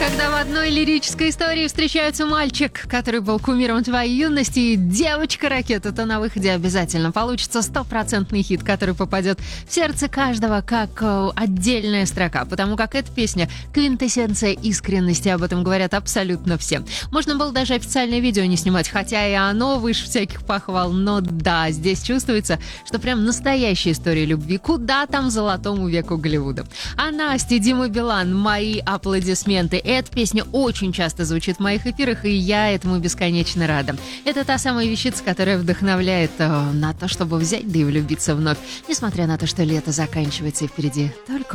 Когда в одной лирической истории встречаются мальчик, который был кумиром твоей юности, и девочка-ракета, то на выходе обязательно получится стопроцентный хит, который попадет в сердце каждого как отдельная строка, потому как эта песня — квинтэссенция искренности, об этом говорят абсолютно все. Можно было даже официальное видео не снимать, хотя и оно выше всяких похвал, но да, здесь чувствуется, что прям настоящая история любви, куда там золотому веку Голливуда. А Настя, Дима Билан, мои аплодисменты. Эта песня очень часто звучит в моих эфирах, и я этому бесконечно рада. Это та самая вещица, которая вдохновляет на то, чтобы взять да и влюбиться вновь, несмотря на то, что лето заканчивается и впереди только